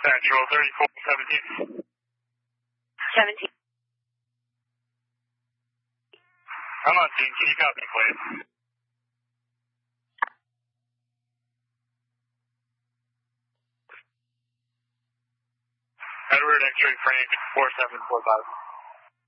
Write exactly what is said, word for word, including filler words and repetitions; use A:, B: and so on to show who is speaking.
A: Central thirty-four seventeen.
B: seventeen.
A: I'm on scene. Can you copy, please? Edward X-ray Frank four seven four five.